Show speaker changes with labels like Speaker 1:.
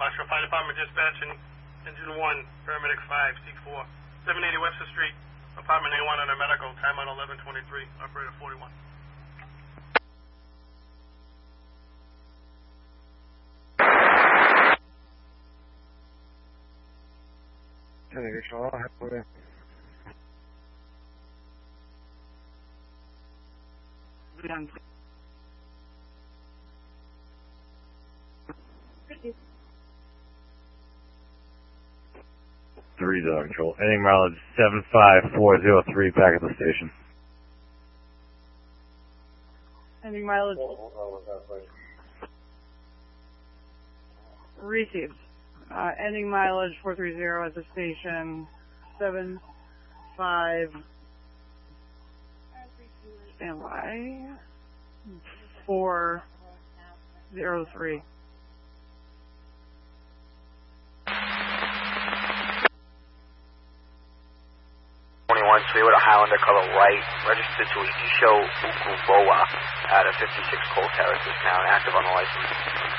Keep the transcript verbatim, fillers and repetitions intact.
Speaker 1: Marshall Fire Department dispatching engine one, paramedic five, seek four, seven eighty Webster Street, apartment A one under medical, time on eleven twenty-three, operator forty-one.
Speaker 2: Three dog control. Ending mileage seven five four zero three back at the station.
Speaker 3: Ending mileage received. Uh, ending mileage four three zero at the station. Seven five. Stand by. Four zero three.
Speaker 4: twenty-one Freeway to Highlander, color white, registered to Isho Ukuboa at a fifty-six Cold Terrace, is now active on the license.